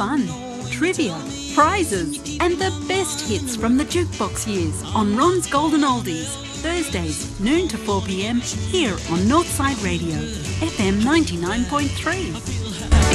fun, trivia, prizes, and the best hits from the jukebox years on Ron's Golden Oldies. Thursdays, noon to 4 p.m, here on Northside Radio, FM 99.3.